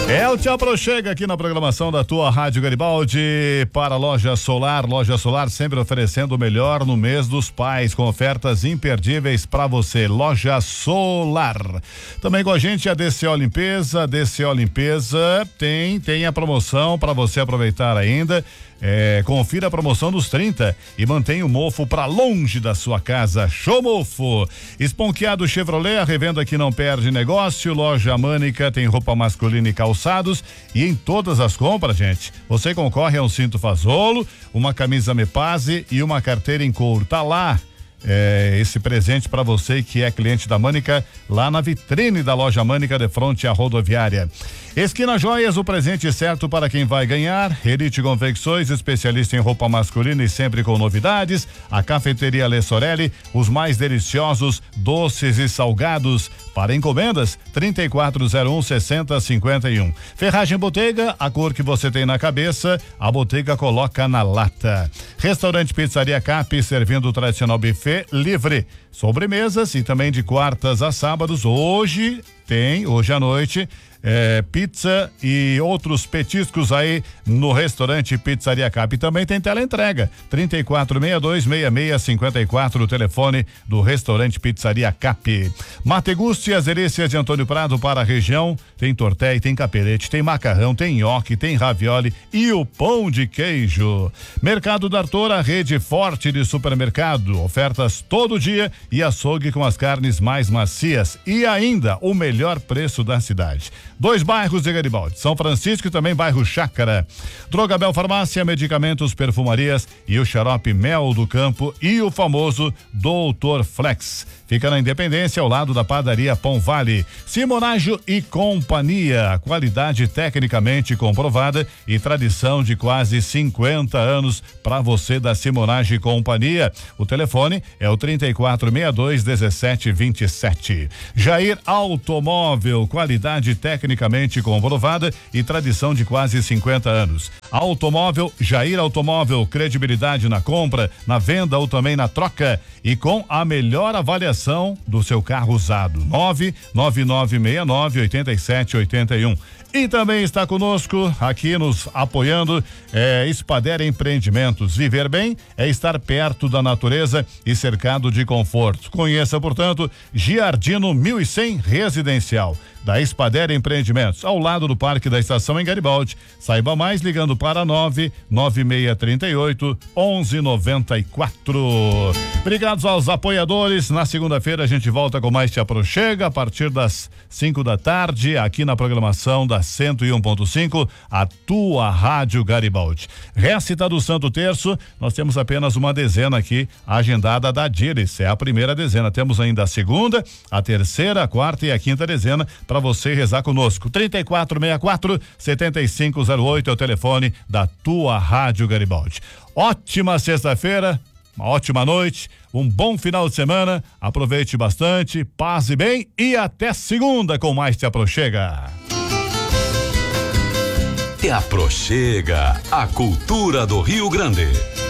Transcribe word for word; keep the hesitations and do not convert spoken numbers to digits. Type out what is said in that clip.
É o Te Aproxega aqui na programação da tua Rádio Garibaldi para a Loja Solar. Loja Solar sempre oferecendo o melhor no mês dos pais, com ofertas imperdíveis para você. Loja Solar. Também com a gente a D C O Limpeza. D C O Limpeza tem, tem a promoção para você aproveitar ainda. É, confira a promoção dos trinta e mantenha o mofo para longe da sua casa. Show Mofo. Esponqueado Chevrolet, a revenda que não perde negócio. Loja Mânica tem roupa masculina e calçados, e em todas as compras, gente, você concorre a um cinto Fazolo, uma camisa Mepase e uma carteira em couro. Tá lá É, esse presente para você que é cliente da Mânica, lá na vitrine da Loja Mânica, de frente à rodoviária. Esquina Joias, o presente certo para quem vai ganhar. Elite Confecções, especialista em roupa masculina e sempre com novidades. A Cafeteria Lê Sorelli, os mais deliciosos doces e salgados. Para encomendas, trinta e quatro zero um, sessenta cinquenta e um. Ferragem Botega, a cor que você tem na cabeça, a Botega coloca na lata. Restaurante Pizzaria Cap, servindo o tradicional buffet livre, sobremesas e também de quartas a sábados. Hoje tem, hoje à noite, é, pizza e outros petiscos aí no restaurante Pizzaria Cap. Também tem teleentrega, trinta e quatro, sessenta e dois, sessenta e seis, cinquenta e quatro, o telefone do restaurante Pizzaria Cap. Mateguste, as delícias de Antônio Prado para a região, tem tortéi, tem capelete, tem macarrão, tem nhoque, tem ravioli e o pão de queijo. Mercado da Arthur, a rede forte de supermercado, ofertas todo dia e açougue com as carnes mais macias e ainda o melhor preço da cidade. Dois bairros de Garibaldi, São Francisco e também bairro Chácara. Drogabel Farmácia, medicamentos, perfumarias e o xarope Mel do Campo e o famoso Doutor Flex. Fica na Independência, ao lado da padaria Pão Vale. Simonaggio e Companhia, qualidade tecnicamente comprovada e tradição de quase cinquenta anos para você da Simonaggio e Companhia. O telefone é o trinta e quatro, sessenta e dois, dezessete, vinte e sete. Jair Automóvel, qualidade tecnicamente comprovada e tradição de quase cinquenta anos. Automóvel, Jair Automóvel, credibilidade na compra, na venda ou também na troca e com a melhor avaliação do seu carro usado. nove nove nove seis nove, oito sete oito um. E também está conosco, aqui nos apoiando, é, Espader Empreendimentos. Viver bem é estar perto da natureza e cercado de conforto. Conheça, portanto, Giardino mil e cem Residencial, da Espader Empreendimentos, ao lado do Parque da Estação em Garibaldi. Saiba mais ligando para nove nove seis três oito, onze noventa e quatro. Obrigados aos apoiadores. Na segunda-feira a gente volta com mais Te Aproxega a partir das cinco da tarde, aqui na programação da cento e um ponto cinco, a tua Rádio Garibaldi. Récita do Santo Terço, nós temos apenas uma dezena aqui agendada da Diris, é a primeira dezena. Temos ainda a segunda, a terceira, a quarta e a quinta dezena para você rezar conosco. trinta e quatro, sessenta e quatro, setenta e cinco zero oito é o telefone da tua Rádio Garibaldi. Ótima sexta-feira, uma ótima noite, um bom final de semana, aproveite bastante, paz e bem e até segunda com mais Te Aproxega. Te Aproxega, a cultura do Rio Grande.